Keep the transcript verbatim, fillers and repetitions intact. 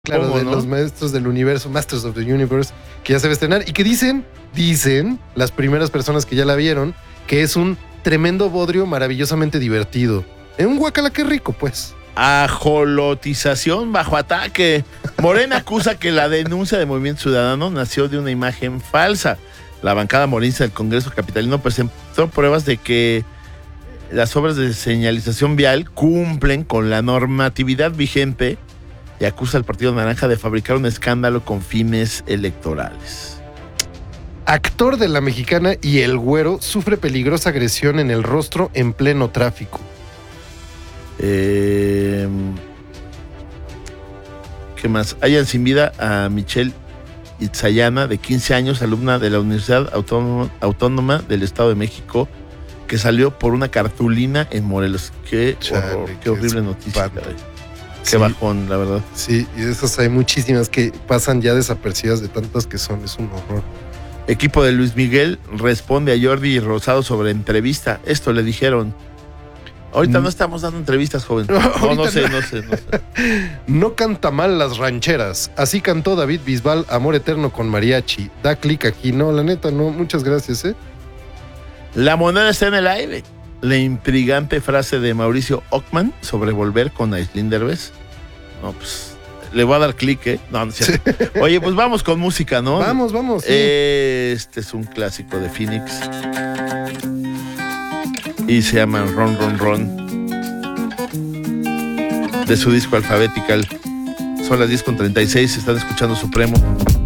Claro, ¿Cómo, de no? los maestros del universo, Masters of the Universe, que ya se va a estrenar y que dicen, dicen las primeras personas que ya la vieron, que es un tremendo bodrio maravillosamente divertido. En un guacala qué rico, pues. Ajolotización bajo ataque. Morena acusa que la denuncia de Movimiento Ciudadano nació de una imagen falsa. La bancada morenista del Congreso Capitalino presentó pruebas de que las obras de señalización vial cumplen con la normatividad vigente y acusa al Partido Naranja de fabricar un escándalo con fines electorales. Actor de La Mexicana y El Güero sufre peligrosa agresión en el rostro en pleno tráfico. Eh, ¿Qué más? Hayan sin vida a Michelle Itzayana, de quince años, alumna de la Universidad Autónoma, Autónoma del Estado de México, que salió por una cartulina en Morelos. Qué Chale, horror, qué, qué horrible noticia. espanto. Caray. Qué Sí. bajón, la verdad. Sí, y de esas hay muchísimas que pasan ya desapercibidas de tantas que son, es un horror. Equipo de Luis Miguel responde a Jordi Rosado sobre entrevista. Esto le dijeron. Ahorita Mm. no estamos dando entrevistas, joven. No, No, no ahorita sé, no. no sé, no sé. No canta mal las rancheras. Así cantó David Bisbal, Amor Eterno con Mariachi. Da clic aquí. No, la neta, no. Muchas gracias, ¿eh? La moneda está en el aire. La intrigante frase de Mauricio Ockman sobre volver con Aislinn Derbez. No, pues, le voy a dar clic, ¿eh? No, no es cierto. Oye, pues vamos con música, ¿no? Vamos, vamos. Sí. Este es un clásico de Phoenix. Y se llama Ron, Ron, Ron. De su disco Alphabetical. Son las diez con treinta y seis. Están escuchando Supremo.